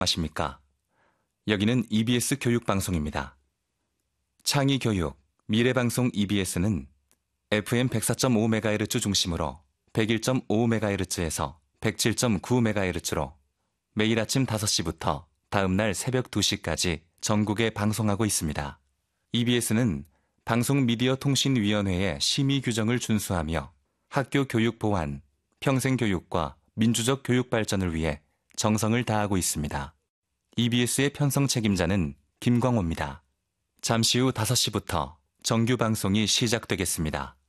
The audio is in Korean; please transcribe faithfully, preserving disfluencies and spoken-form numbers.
아십니까? 여기는 이비에스 교육방송입니다. 창의교육, 미래방송 이비에스는 에프엠 백사 점 오 메가헤르츠 중심으로 백일 점 오 메가헤르츠에서 백칠 점 구 메가헤르츠로 매일 아침 다섯 시부터 다음날 새벽 두 시까지 전국에 방송하고 있습니다. 이비에스는 방송미디어통신위원회의 심의 규정을 준수하며 학교 교육 보완, 평생교육과 민주적 교육 발전을 위해 정성을 다하고 있습니다. 이비에스의 편성 책임자는 김광호입니다. 잠시 후 다섯 시부터 정규 방송이 시작되겠습니다.